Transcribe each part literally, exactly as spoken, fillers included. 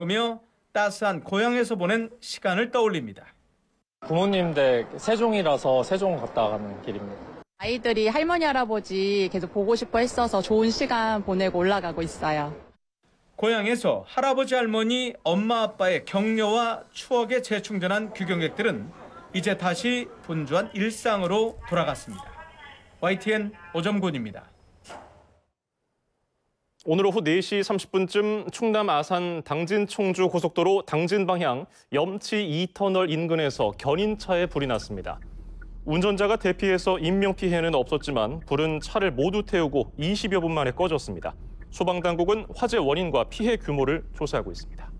으며 따스한 고향에서 보낸 시간을 떠올립니다. 부모님 댁 세종이라서 세종 갔다 가는 길입니다. 아이들이 할머니, 할아버지 계속 보고 싶어 했어서 좋은 시간 보내고 올라가고 있어요. 고향에서 할아버지, 할머니, 엄마, 아빠의 격려와 추억에 재충전한 귀경객들은 이제 다시 분주한 일상으로 돌아갔습니다. 와이티엔 오점군입니다. 오늘 오후 네 시 삼십 분쯤 충남 아산 당진 청주 고속도로 당진 방향 염치 이 터널 인근에서 견인차에 불이 났습니다. 운전자가 대피해서 인명피해는 없었지만 불은 차를 모두 태우고 이십여 분 만에 꺼졌습니다. 소방당국은 화재 원인과 피해 규모를 조사하고 있습니다.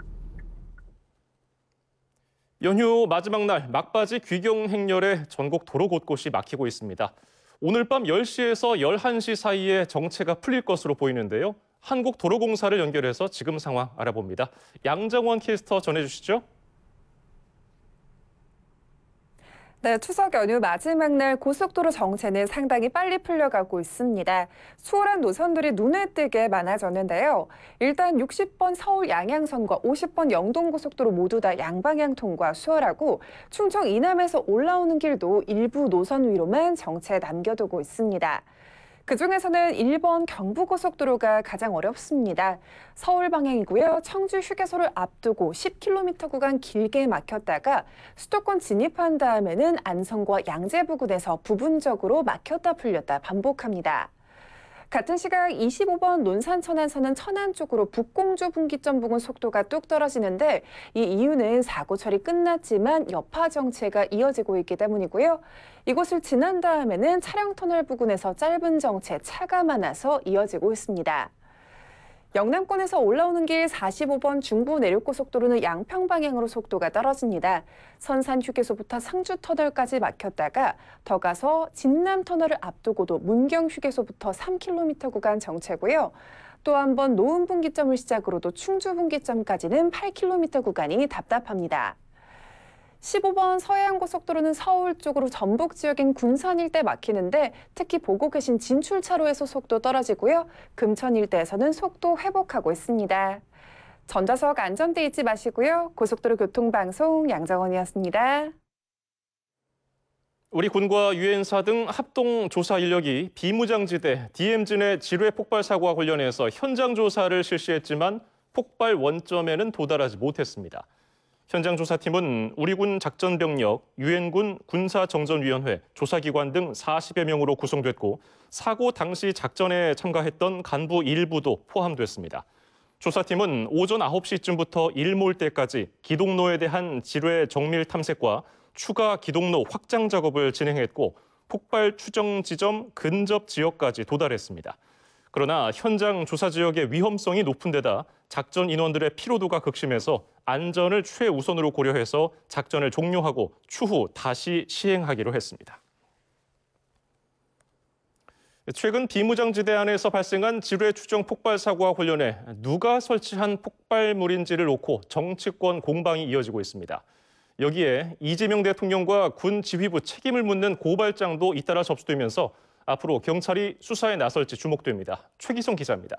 연휴 마지막 날 막바지 귀경 행렬에 전국 도로 곳곳이 막히고 있습니다. 오늘 밤 열 시에서 열한 시 사이에 정체가 풀릴 것으로 보이는데요. 한국도로공사를 연결해서 지금 상황 알아봅니다. 양정원 캐스터 전해주시죠. 네, 추석 연휴 마지막 날 고속도로 정체는 상당히 빨리 풀려가고 있습니다. 수월한 노선들이 눈에 띄게 많아졌는데요. 일단 육십 번 서울 양양선과 오십 번 영동고속도로 모두 다 양방향 통과 수월하고 충청 이남에서 올라오는 길도 일부 노선 위로만 정체 남겨두고 있습니다. 그중에서는 일 번 경부고속도로가 가장 어렵습니다. 서울 방향이고요. 청주 휴게소를 앞두고 십 킬로미터 구간 길게 막혔다가 수도권 진입한 다음에는 안성과 양재 부근에서 부분적으로 막혔다 풀렸다 반복합니다. 같은 시각 이십오 번 논산 천안선은 천안 쪽으로 북공주 분기점 부근 속도가 뚝 떨어지는데 이 이유는 사고 처리 끝났지만 여파 정체가 이어지고 있기 때문이고요. 이곳을 지난 다음에는 차량 터널 부근에서 짧은 정체 차가 많아서 이어지고 있습니다. 영남권에서 올라오는 길 사십오 번 중부 내륙고속도로는 양평 방향으로 속도가 떨어집니다. 선산 휴게소부터 상주 터널까지 막혔다가 더 가서 진남 터널을 앞두고도 문경 휴게소부터 삼 킬로미터 구간 정체고요. 또 한 번 노은 분기점을 시작으로도 충주 분기점까지는 팔 킬로미터 구간이 답답합니다. 십오 번 서해안고속도로는 서울 쪽으로 전북 지역인 군산 일대 막히는데 특히 보고 계신 진출차로에서 속도 떨어지고요. 금천 일대에서는 속도 회복하고 있습니다. 전좌석 안전대 잊지 마시고요. 고속도로 교통방송 양정원이었습니다. 우리 군과 유엔사 등 합동 조사 인력이 비무장지대 디엠지 내 지뢰 폭발 사고와 관련해서 현장 조사를 실시했지만 폭발 원점에는 도달하지 못했습니다. 현장 조사팀은 우리 군 작전병력, 유엔군 군사정전위원회, 조사기관 등 사십여 명으로 구성됐고 사고 당시 작전에 참가했던 간부 일부도 포함됐습니다. 조사팀은 오전 아홉 시쯤부터 일몰 때까지 기동로에 대한 지뢰 정밀 탐색과 추가 기동로 확장 작업을 진행했고 폭발 추정 지점 근접 지역까지 도달했습니다. 그러나 현장 조사 지역의 위험성이 높은 데다 작전 인원들의 피로도가 극심해서 안전을 최우선으로 고려해서 작전을 종료하고 추후 다시 시행하기로 했습니다. 최근 비무장지대 안에서 발생한 지뢰 추정 폭발 사고와 관련해 누가 설치한 폭발물인지를 놓고 정치권 공방이 이어지고 있습니다. 여기에 이재명 대통령과 군 지휘부 책임을 묻는 고발장도 잇따라 접수되면서 앞으로 경찰이 수사에 나설지 주목됩니다. 최기성 기자입니다.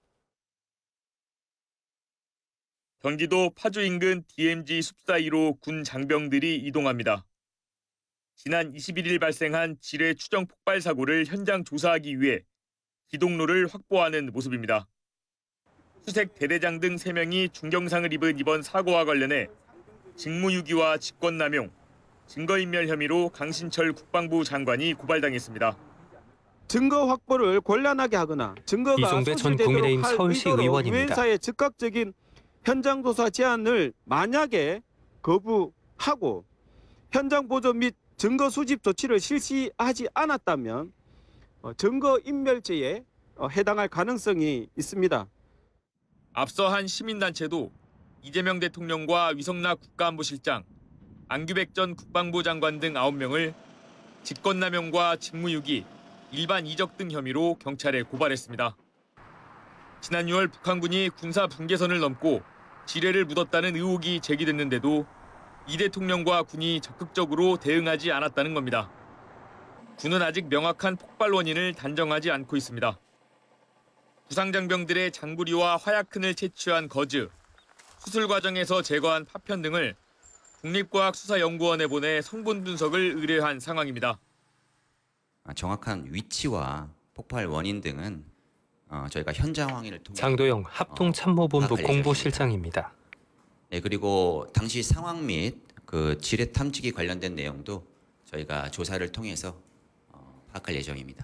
경기도 파주 인근 디엠지 숲 사이로 군 장병들이 이동합니다. 지난 이십일 일 발생한 지뢰 추정 폭발 사고를 현장 조사하기 위해 기동로를 확보하는 모습입니다. 수색 대대장 등 세 명이 중경상을 입은 이번 사고와 관련해 직무유기와 직권남용, 증거인멸 혐의로 강신철 국방부 장관이 고발당했습니다. 증거 확보를 곤란하게 하거나 증거가 이종배 전 국민의힘 서울시 의원입니다. 유엔사의 즉각적인 현장 조사 제안을 만약에 거부하고 현장 보존 및 증거 수집 조치를 실시하지 않았다면 증거 인멸죄에 해당할 가능성이 있습니다. 앞서 한 시민단체도 이재명 대통령과 위성락 국가안보실장, 안규백 전 국방부 장관 등 아홉 명을 직권남용과 직무유기, 일반 이적 등 혐의로 경찰에 고발했습니다. 지난 유월 북한군이 군사 분계선을 넘고 지뢰를 묻었다는 의혹이 제기됐는데도 이 대통령과 군이 적극적으로 대응하지 않았다는 겁니다. 군은 아직 명확한 폭발 원인을 단정하지 않고 있습니다. 부상장병들의 장구리와 화약큰을 채취한 거즈, 수술 과정에서 제거한 파편 등을 국립과학수사연구원에 보내 성분 분석을 의뢰한 상황입니다. 정확한 위치와 폭발 원인 등은 저희가 현장 확인을 통해 장도영 합동참모본부 파악할 공보실장입니다. 네, 그리고 당시 상황 및 그 지뢰 탐지기 관련된 내용도 저희가 조사를 통해서 파악할 예정입니다.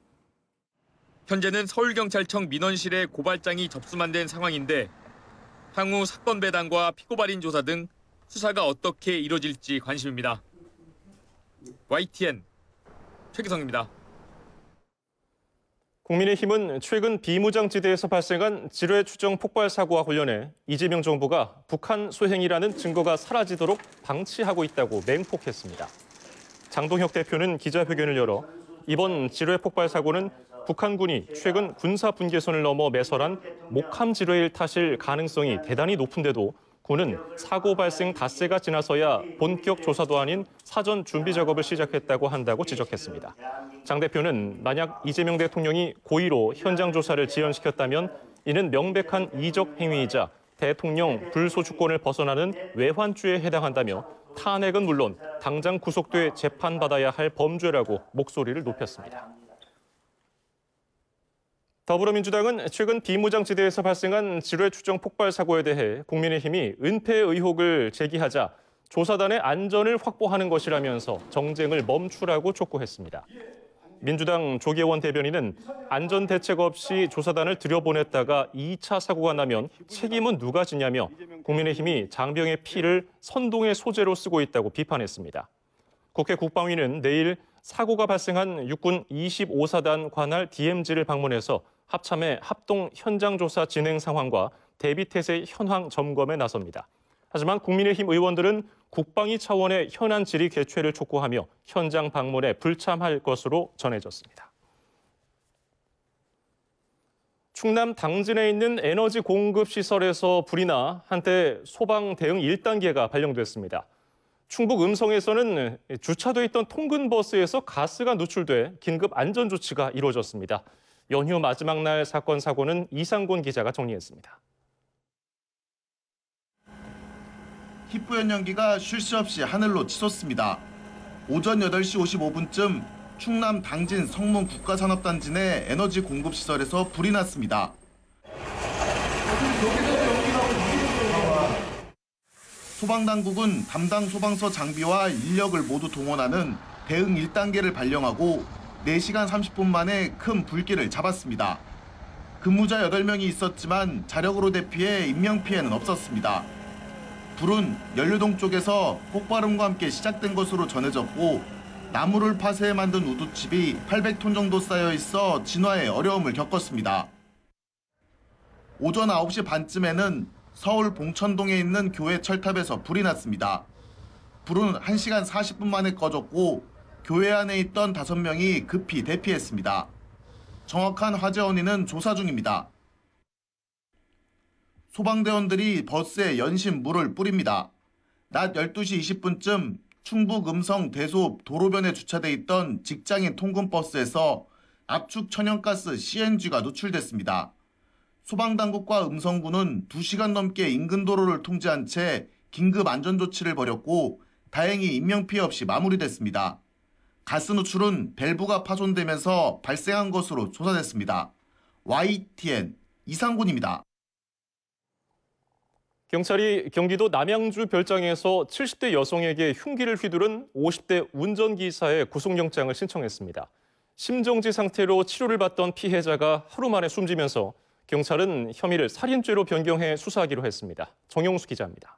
현재는 서울경찰청 민원실에 고발장이 접수만 된 상황인데 향후 사건 배당과 피고발인 조사 등 수사가 어떻게 이뤄질지 관심입니다. 와이티엔 최기성입니다. 국민의힘은 최근 비무장지대에서 발생한 지뢰 추정 폭발 사고와 관련해 이재명 정부가 북한 소행이라는 증거가 사라지도록 방치하고 있다고 맹폭했습니다. 장동혁 대표는 기자회견을 열어 이번 지뢰 폭발 사고는 북한군이 최근 군사 분계선을 넘어 매설한 목함 지뢰일 탓일 가능성이 대단히 높은데도 군은 사고 발생 닷새가 지나서야 본격 조사도 아닌 사전 준비 작업을 시작했다고 한다고 지적했습니다. 장 대표는 만약 이재명 대통령이 고의로 현장 조사를 지연시켰다면 이는 명백한 이적 행위이자 대통령 불소추권을 벗어나는 외환죄에 해당한다며 탄핵은 물론 당장 구속돼 재판받아야 할 범죄라고 목소리를 높였습니다. 더불어민주당은 최근 비무장지대에서 발생한 지뢰 추정 폭발 사고에 대해 국민의힘이 은폐 의혹을 제기하자 조사단의 안전을 확보하는 것이라면서 정쟁을 멈추라고 촉구했습니다. 민주당 조계원 대변인은 안전 대책 없이 조사단을 들여보냈다가 이 차 사고가 나면 책임은 누가 지냐며 국민의힘이 장병의 피를 선동의 소재로 쓰고 있다고 비판했습니다. 국회 국방위는 내일 사고가 발생한 육군 이십오 사단 관할 디엠지를 방문해서 합참의 합동 현장 조사 진행 상황과 대비태세 현황 점검에 나섭니다. 하지만 국민의힘 의원들은 국방위 차원의 현안 질의 개최를 촉구하며 현장 방문에 불참할 것으로 전해졌습니다. 충남 당진에 있는 에너지 공급 시설에서 불이 나 한때 소방 대응 일 단계가 발령됐습니다. 충북 음성에서는 주차돼 있던 통근 버스에서 가스가 누출돼 긴급 안전 조치가 이루어졌습니다. 연휴 마지막 날 사건 사고는 이상곤 기자가 정리했습니다. 희뿌연 연기가 쉴 새 없이 하늘로 치솟습니다. 오전 여덟 시 오십오 분쯤 충남 당진 성문 국가산업단지 내 에너지 공급시설에서 불이 났습니다. 소방당국은 담당 소방서 장비와 인력을 모두 동원하는 대응 일 단계를 발령하고 네 시간 삼십 분 만에 큰 불길을 잡았습니다. 근무자 여덟 명이 있었지만 자력으로 대피해 인명피해는 없었습니다. 불은 연료동 쪽에서 폭발음과 함께 시작된 것으로 전해졌고 나무를 파쇄해 만든 우두칩이 팔백 톤 정도 쌓여 있어 진화에 어려움을 겪었습니다. 오전 아홉 시 반쯤에는 서울 봉천동에 있는 교회 철탑에서 불이 났습니다. 불은 한 시간 사십 분 만에 꺼졌고 교회 안에 있던 다섯 명이 급히 대피했습니다. 정확한 화재 원인은 조사 중입니다. 소방대원들이 버스에 연신 물을 뿌립니다. 낮 열두 시 이십 분쯤 충북 음성 대소읍 도로변에 주차돼 있던 직장인 통근버스에서 압축 천연가스 씨엔지가 누출됐습니다. 소방당국과 음성군은 두 시간 넘게 인근 도로를 통제한 채 긴급 안전조치를 벌였고 다행히 인명피해 없이 마무리됐습니다. 가스 누출은 밸브가 파손되면서 발생한 것으로 조사됐습니다. 와이티엔 이상군입니다. 경찰이 경기도 남양주 별장에서 칠십 대 여성에게 흉기를 휘두른 오십 대 운전기사의 구속영장을 신청했습니다. 심정지 상태로 치료를 받던 피해자가 하루 만에 숨지면서 경찰은 혐의를 살인죄로 변경해 수사하기로 했습니다. 정용수 기자입니다.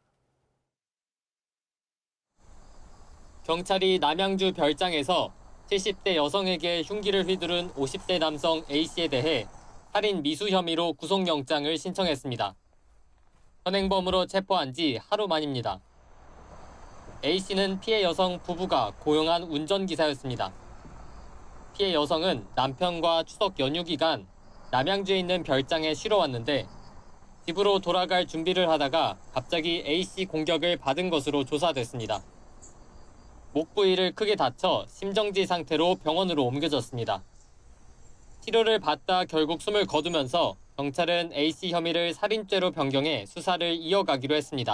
경찰이 남양주 별장에서 칠십 대 여성에게 흉기를 휘두른 오십 대 남성 A씨에 대해 살인 미수 혐의로 구속영장을 신청했습니다. 현행범으로 체포한 지 하루 만입니다. A씨는 피해 여성 부부가 고용한 운전기사였습니다. 피해 여성은 남편과 추석 연휴 기간 남양주에 있는 별장에 쉬러 왔는데 집으로 돌아갈 준비를 하다가 갑자기 A씨 공격을 받은 것으로 조사됐습니다. 목 부위를 크게 다쳐 심정지 상태로 병원으로 옮겨졌습니다. 치료를 받다 결국 숨을 거두면서 경찰은 A씨 혐의를 살인죄로 변경해 수사를 이어가기로 했습니다.